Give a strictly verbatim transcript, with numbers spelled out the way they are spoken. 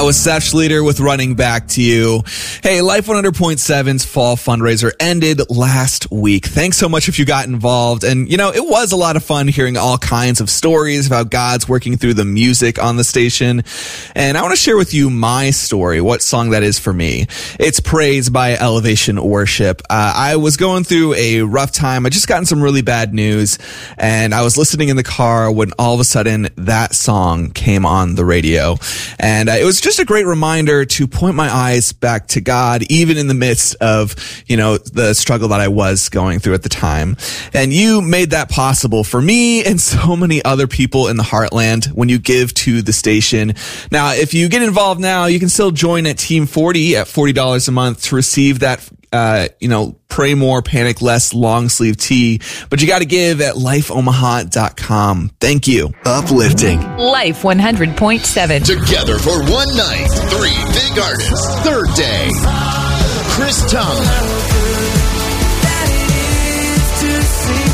I was Seth Schleter with Running Back to You. Hey, Life one hundred point seven's fall fundraiser ended last week. Thanks so much if you got involved. And, you know, it was a lot of fun hearing all kinds of stories about God's working through the music on the station. And I want to share with you my story, what song that is for me. It's Praise by Elevation Worship. Uh, I was going through a rough time. I just gotten some really bad news, and I was listening in the car when all of a sudden that song came on the radio. And uh, it was just Just a great reminder to point my eyes back to God, even in the midst of, you know, the struggle that I was going through at the time. And you made that possible for me and so many other people in the Heartland when you give to the station. Now, if you get involved now, you can still join at Team forty at forty dollars a month to receive that Uh, you know, Pray More, Panic Less long sleeve tee, but you got to give at life omaha dot com. Thank you. Uplifting. Life one hundred point seven. Together for one night, three big artists. Third day. Chris Tomlin,